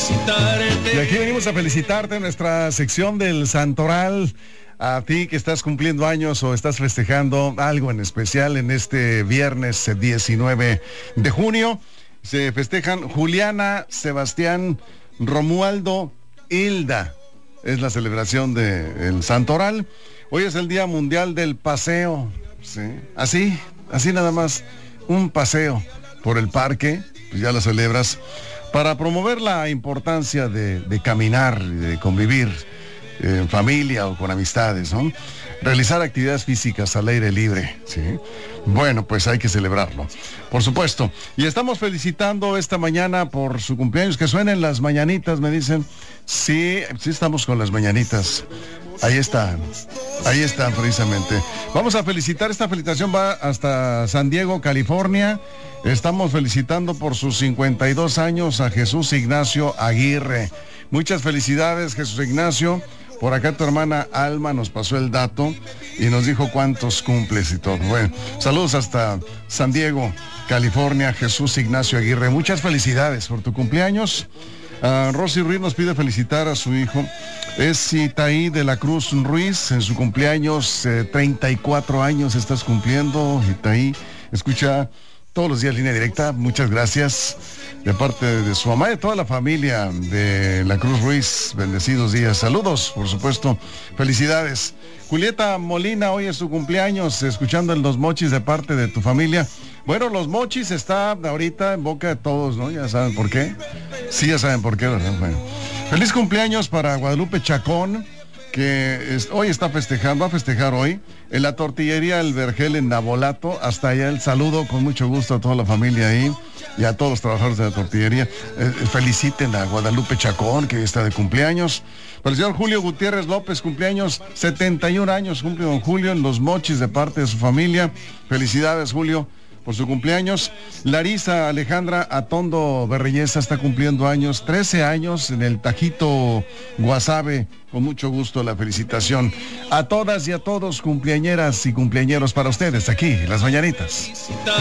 Y aquí venimos a felicitarte en nuestra sección del Santoral. A ti que estás cumpliendo años o estás festejando algo en especial en este viernes 19 de junio. Se festejan Juliana, Sebastián, Romualdo, Hilda. Es la celebración del Santoral. Hoy es el Día Mundial del Paseo. ¿Sí? Así nada más. Un paseo por el parque, pues ya lo celebras, para promover la importancia de caminar y de convivir en familia o con amistades, ¿no? Realizar actividades físicas al aire libre, ¿sí? Bueno, pues hay que celebrarlo, por supuesto. Y estamos felicitando esta mañana por su cumpleaños. Que suenen las mañanitas, me dicen. Sí estamos con las mañanitas. Ahí están precisamente. Vamos a felicitar, esta felicitación va hasta San Diego, California. Estamos felicitando por sus 52 años a Jesús Ignacio Aguirre. Muchas felicidades, Jesús Ignacio. Por acá tu hermana Alma nos pasó el dato y nos dijo cuántos cumples y todo. Bueno, saludos hasta San Diego, California, Jesús Ignacio Aguirre. Muchas felicidades por tu cumpleaños. Rosy Ruiz nos pide felicitar a su hijo. Es Itaí de la Cruz Ruiz, en su cumpleaños, 34 años estás cumpliendo, Itaí. Escucha todos los días Línea Directa, muchas gracias. De parte de su mamá y de toda la familia de la Cruz Ruiz, bendecidos días. Saludos, por supuesto, felicidades. Julieta Molina, hoy es su cumpleaños, escuchando en Los Mochis de parte de tu familia. Bueno, Los Mochis está ahorita en boca de todos, ¿no? Ya saben por qué. Sí, ya saben por qué, ¿verdad? Bueno. Feliz cumpleaños para Guadalupe Chacón, que hoy está festejando, va a festejar hoy, en la tortillería El Vergel en Nabolato. Hasta allá el saludo, con mucho gusto a toda la familia ahí y a todos los trabajadores de la tortillería. Feliciten a Guadalupe Chacón, que está de cumpleaños. Para el señor Julio Gutiérrez López, cumpleaños, 71 años, cumple don Julio en Los Mochis de parte de su familia. Felicidades, Julio, por su cumpleaños. Larisa Alejandra Atondo Berreyesa está cumpliendo años, 13 años en el Tajito Guasave. Con mucho gusto la felicitación a todas y a todos, cumpleañeras y cumpleañeros, para ustedes aquí, Las Mañanitas.